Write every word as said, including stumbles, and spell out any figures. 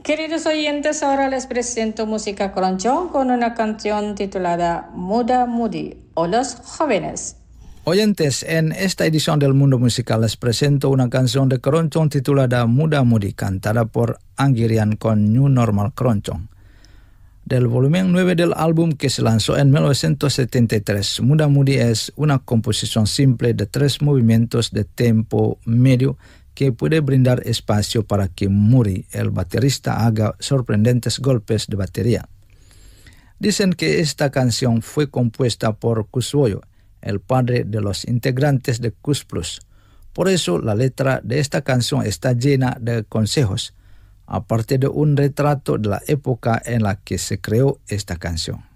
Queridos oyentes, ahora les presento música cronchón con una canción titulada Muda Mudi o Los Jóvenes. Oyentes, en esta edición del Mundo Musical les presento una canción de Cronchón titulada Muda Mudi, cantada por Anggirian con New Normal Cronchón. Del volumen nueve del álbum que se lanzó en mil novecientos setenta y tres, Muda Mudi es una composición simple de tres movimientos de tempo medio que puede brindar espacio para que Muri, el baterista, haga sorprendentes golpes de batería. Dicen que esta canción fue compuesta por Kuswoyo, el padre de los integrantes de Kus Plus. Por eso la letra de esta canción está llena de consejos, aparte de un retrato de la época en la que se creó esta canción.